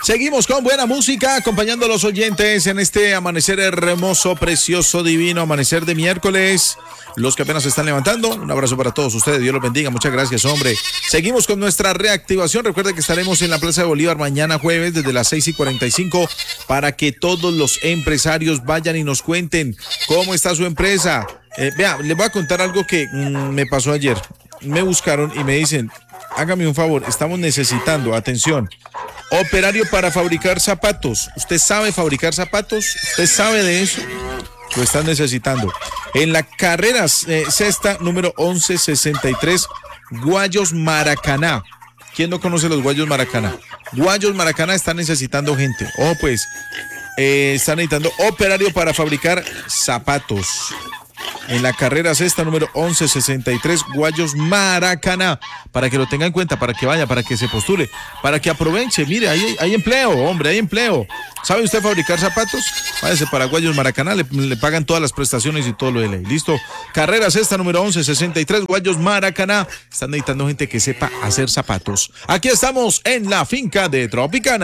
Seguimos con buena música, acompañando a los oyentes en este amanecer hermoso, precioso, divino, amanecer de miércoles. Los que apenas se están levantando, un abrazo para todos ustedes, Dios los bendiga, muchas gracias, hombre. Seguimos con nuestra reactivación. Recuerden que estaremos en la Plaza de Bolívar mañana jueves desde las 6:45 para que todos los empresarios vayan y nos cuenten cómo está su empresa. Vea, les voy a contar algo que me pasó ayer. Me buscaron y me dicen, hágame un favor, estamos necesitando, atención, operario para fabricar zapatos. ¿Usted sabe fabricar zapatos? ¿Usted sabe de eso? Lo están necesitando. En la carrera sexta, número 1163, Guayos Maracaná. ¿Quién no conoce los Guayos Maracaná? Guayos Maracaná están necesitando gente. Pues, están necesitando operario para fabricar zapatos. En la carrera sexta, número 1163, Guayos Maracaná, para que lo tenga en cuenta, para que vaya, para que se postule, para que aproveche. Mire, hay empleo, hombre, hay empleo. ¿Sabe usted fabricar zapatos? Váyase para Guayos Maracaná, le pagan todas las prestaciones y todo lo de ley. ¿Listo? Carrera sexta, número 1163, Guayos Maracaná. Están necesitando gente que sepa hacer zapatos. Aquí estamos en la finca de Tropicana.